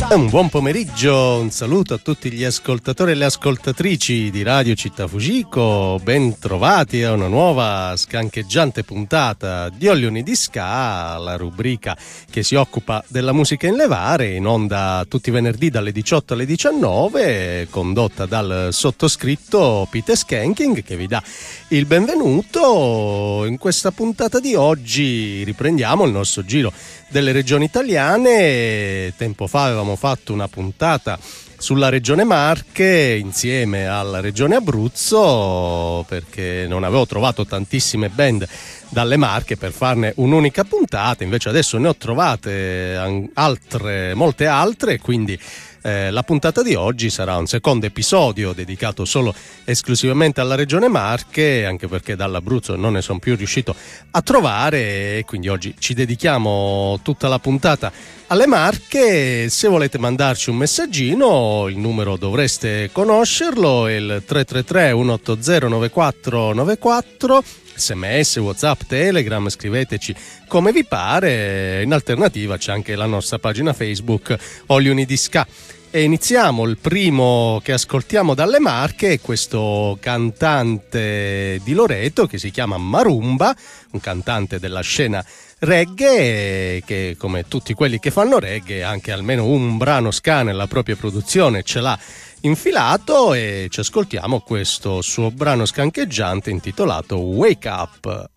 Un buon pomeriggio, un saluto a tutti gli ascoltatori e le ascoltatrici di Radio Città Fugico, ben trovati a una nuova scancheggiante puntata di Oglioni di Ska, la rubrica che si occupa della musica in levare, in onda tutti i venerdì dalle 18 alle 19, condotta dal sottoscritto Peter Skanking, che vi dà il benvenuto. In questa puntata di oggi riprendiamo il nostro giro delle regioni italiane. Tempo fa avevamo fatto una puntata sulla regione Marche insieme alla regione Abruzzo, perché non avevo trovato tantissime band dalle Marche per farne un'unica puntata, invece adesso ne ho trovate molte altre, quindi la puntata di oggi sarà un secondo episodio dedicato solo esclusivamente alla regione Marche, anche perché dall'Abruzzo non ne sono più riuscito a trovare, e quindi oggi ci dedichiamo tutta la puntata alle Marche. Se volete mandarci un messaggino, il numero dovreste conoscerlo, è il 333 180 9494, SMS, WhatsApp, Telegram, scriveteci come vi pare. In alternativa c'è anche la nostra pagina Facebook Oglioni di Ska. E iniziamo. Il primo che ascoltiamo dalle Marche è questo cantante di Loreto che si chiama Marumba, un cantante della scena reggae che, come tutti quelli che fanno reggae, anche almeno un brano ska nella propria produzione ce l'ha infilato, e ci ascoltiamo questo suo brano scancheggiante intitolato Wake Up.